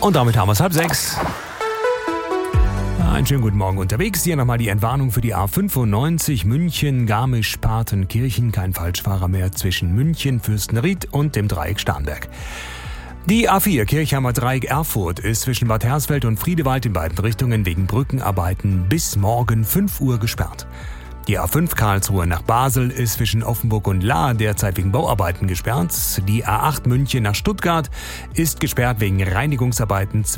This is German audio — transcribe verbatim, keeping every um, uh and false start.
Und damit haben wir es halb sechs. Einen schönen guten Morgen unterwegs. Hier nochmal die Entwarnung für die A fünfundneunzig München, Garmisch-Partenkirchen. Kein Falschfahrer mehr zwischen München, Fürstenried und dem Dreieck Starnberg. Die A vier Kirchheimer Dreieck Erfurt ist zwischen Bad Hersfeld und Friedewald in beiden Richtungen wegen Brückenarbeiten bis morgen fünf Uhr gesperrt. Die A fünf Karlsruhe nach Basel ist zwischen Offenburg und Lahr derzeit wegen Bauarbeiten gesperrt. Die A acht München nach Stuttgart ist gesperrt wegen Reinigungsarbeiten